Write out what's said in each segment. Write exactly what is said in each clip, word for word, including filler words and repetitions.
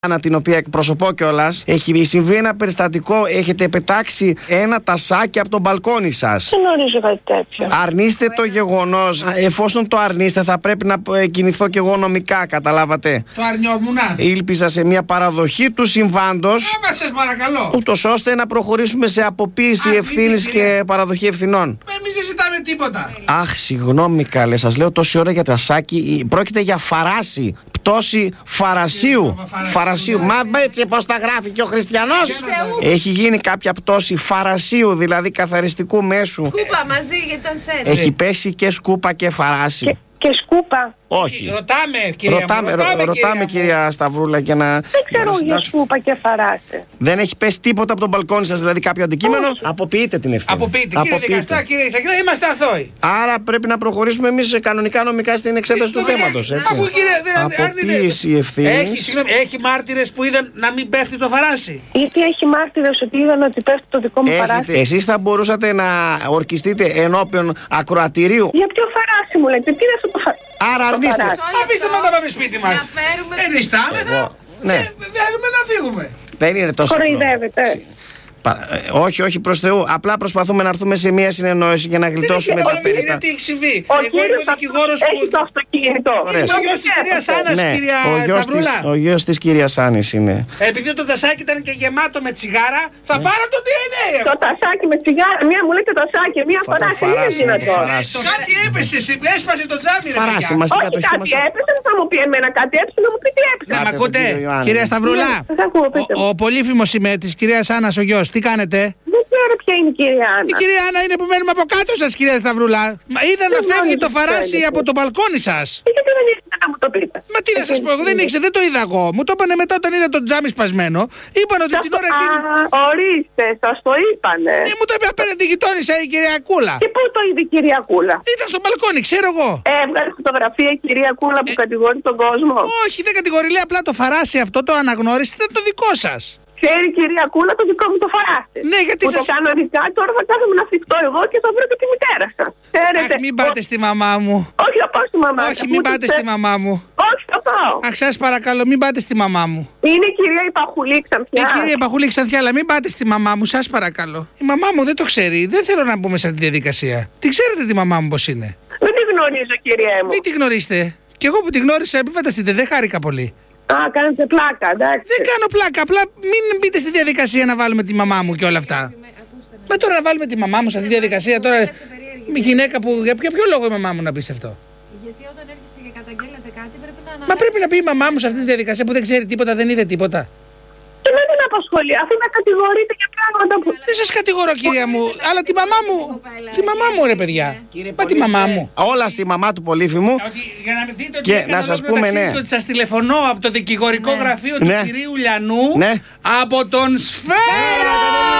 την οποία εκπροσωπώ κιόλας, έχει συμβεί ένα περιστατικό. Έχετε πετάξει ένα τασάκι από τον μπαλκόνι σας. Δεν γνωρίζω κάτι τέτοιο. Αρνείστε το γεγονός. Εφόσον το αρνείστε, θα πρέπει να κινηθώ κι εγώ νομικά, καταλάβατε. Το αρνιόμουνα. Ήλπιζα σε μια παραδοχή του συμβάντος, Άβασες παρακαλώ. ούτως ώστε να προχωρήσουμε σε αποποίηση ευθύνης και παραδοχή ευθυνών. Εμείς δεν ζητάμε τίποτα. Αχ, συγγνώμη καλέ, σας λέω τόση ώρα για τασάκι. Πρόκειται για φαράση. Πτώση φαρασίου. Φαρασίου. Μα έτσι πώς τα γράφει και ο χριστιανός. Έχει γίνει κάποια πτώση φαρασίου, δηλαδή καθαριστικού μέσου. Σκούπα μαζί, γιατί ήταν σετ. Έχει πέσει και σκούπα και φαράση. Και, και σκούπα. Όχι. Ρωτάμε, κυρία Ρωτάμε, μου, ρω- ρωτάμε, ρωτάμε κυρία κυρία Σταυρούλα για να. Δεν ξέρω να για συντάξουμε. σκούπα και φαράσε. Δεν έχει πέσει τίποτα από τον μπαλκόνι σας, δηλαδή κάποιο αντικείμενο. Αποποιείτε την ευθύνη. Αποποιείτε, κύριε δικαστά, κύριε Εισαγγελέα, είμαστε αθώοι. Άρα πρέπει να προχωρήσουμε εμείς κανονικά νομικά στην εξέταση του Ε, θέματος. Έτσι. Αφού κύριε, δεν Αποποίηση ευθύνης. Έχει, συγγνώμη, έχει μάρτυρες που είδαν να μην πέφτει το φαράσι. Γιατί έχει μάρτυρες ότι είδαν ότι πέφτει το δικό μου φαράσι. Έχετε. Εσείς θα μπορούσατε να ορκιστείτε ενώπιον ακροατηρίου. Για ποιο φαράσι μου λέτε, τι είναι αυτό το φαράσι. Άρα αρνείστε. Αφήστε μας να πάμε σπίτι μας. Να φέρουμε. Ενιστάμεθα. Εγώ, ναι. Θέλουμε να φύγουμε. Δεν είναι τόσο. Κοροϊδεύετε. Πα- ε, όχι, όχι προς Θεού. Απλά προσπαθούμε να έρθουμε σε μια συνεννόηση για να γλιτώσουμε τα Δεν περίτα. τι έχει συμβεί. Ο Εγώ είμαι κύριος ο δικηγόρος αυτός έχει που. το αυτοκίνητο. Ωραίες. Ο γιος της κυρίας Άννας, Ναι, κυρία ο γιος, της, Σταυρούλα. ο γιος της κυρίας Άννης είναι. Επειδή το τασάκι ήταν και γεμάτο με τσιγάρα, θα πάρω το ντι εν έι. Το τασάκι με τσιγάρα, μία μου λέτε τασάκι, μία Θα το φαράσι, είναι φαράσει, να το δυνατόν. φαράσει. Κάτι έπεσε, σε- έσπασε το τζάμι, ρε Φαράσει παιδιά. μας την Όχι κατοχή μας. κάτι έπεσε, δεν θα μου πει εμένα κάτι έπεσε, να μου πει τι έπεσε. Ναι, Πάτε μ' τον ακούτε, κύριο Ιωάννη. κυρία Σταυρούλα. Ναι, σας ακούω, πείτε μου. Ο, ο πολύφημος είμαι της κυρίας Άννας ο γιος. Τι κάνετε? Δεν ξέρω ποια είναι η κυρία Η Άννα. κυρία Άννα είναι που μένουμε από κάτω σας, κυρία Σταυρούλα. Μα είδα να Δεν φεύγει γνωρίζω το τι φαράσι θέλετε. από το μπαλκόνι σας. Ε, Γιατί δεν ήρθατε να μου το πείτε. Μα τι να σας πω, εγώ δεν ήξερα, δεν το είδα εγώ. Μου το είπανε μετά όταν είδα το τζάμι σπασμένο. Είπαν ότι Σας την το- ώρα εκείνη. Α, ορίστε, σας το είπανε. Ναι, μου το είπε απέναντι η γειτόνισσα η κυρία Κούλα. Και πού το είδε η κυρία Κούλα. Ήταν στο μπαλκόνι, ξέρω εγώ. Έβγαλε φωτογραφία η κυρία Κούλα που κατηγορεί τον κόσμο. Όχι, δεν κατηγορεί, λέει απλά το φαράσι αυτό το αναγνώρισε, ήταν το δικό σας. Ξέρει η κυρία Κούλα το δικό μου το φαράσι. Ναι, γιατί Που σας. το κανονικά τώρα θα κάθομαι να φυκτώ εγώ και θα βρω και τη μητέρα σας. Ξέρετε. Αχ, μην πάτε στη μαμά μου. Όχι, θα πάω στη μαμά Όχι, σας. μην Ούτε πάτε θε- στη μαμά μου. Όχι, θα πάω. Αχ, σας παρακαλώ, μην πάτε στη μαμά μου. Είναι η κυρία Ιπαχουλή Η Ξανθιά. κυρία Παχούλη Ξανθιά, αλλά μην πάτε στη μαμά μου, σας παρακαλώ. Η μαμά μου δεν το ξέρει, δεν θέλω να μπούμε σε αυτή τη διαδικασία. Την ξέρετε τη μαμά μου πώς είναι. Δεν τη γνωρίζω, κυρία μου. Μην τη γνωρίσετε. Και εγώ που τη γνώρισα, μην φανταστείτε, δεν χάρηκα πολύ. Α, κάνετε πλάκα, εντάξει. Δεν κάνω πλάκα, απλά μην μπείτε στη διαδικασία να βάλουμε τη μαμά μου και όλα αυτά. Μα τώρα να βάλουμε τη μαμά μου σε αυτή τη διαδικασία, τώρα. Η γυναίκα που. Για ποιο για ποιο λόγο η μαμά μου να πει αυτό. Γιατί όταν έρχεστε και καταγγέλλετε κάτι πρέπει να Μα αναλάβετε. πρέπει να πει η μαμά μου σε αυτή τη διαδικασία που δεν ξέρει τίποτα, δεν είδε τίποτα. Και με την απασχολεί, αφού με κατηγορείτε για πράγματα που. Δεν σας κατηγορώ, κυρία μου, αλλά τη μαμά μου. Τη μαμά μου, ρε παιδιά. Μα τη μαμά μου. Όλα στη μαμά του πολύφημου. Ότι, για να δείτε ότι Και έκανα να σας ολόκληρο πούμε, ταξίδι ναι. και ότι σας τηλεφωνώ από το δικηγορικό γραφείο Ναι. του κυρίου Λιανού Ναι. από τον Σφαίρα!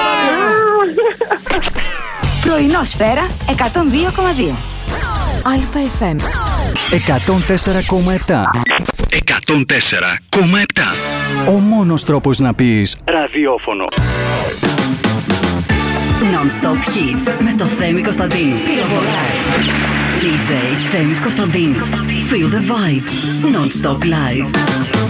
Πρωινό Σφαίρα εκατόν δύο κόμμα δύο. Α-εφ εμ. εκατόν τέσσερα κόμμα επτά. εκατόν τέσσερα κόμμα επτά. Ο μόνος τρόπος να πεις ραδιόφωνο. Non-stop hits με το Θέμη Κωνσταντίνου. Πυροβολάει. ντι τζέι Θέμης Κωνσταντίνου. Feel the vibe. Non-stop live.